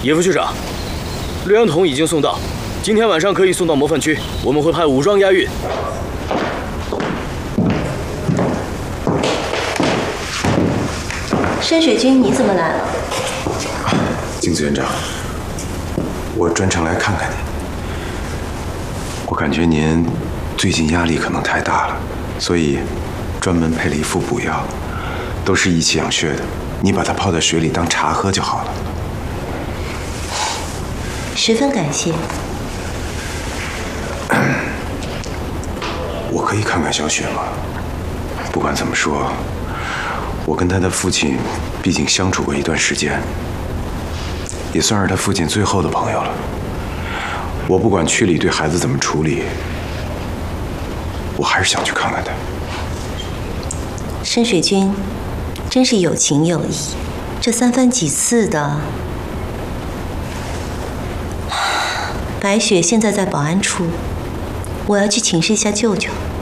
野副区长，氯胺酮已经送到，今天晚上可以送到模范区，我们会派武装押运。 深水君，你怎么来了？ 镜子院长，我专程来看看您。我感觉您最近压力可能太大了，所以专门配了一副补药，都是益气养血的。你把它泡在水里当茶喝就好了。 十分感谢。 我可以看看小雪吗？不管怎么说，我跟她的父亲毕竟相处过一段时间，也算是她父亲最后的朋友了。我不管区里对孩子怎么处理，我还是想去看看她。 深水君，真是有情有义，这三番几次的。白雪现在在保安处，我要去请示一下舅舅。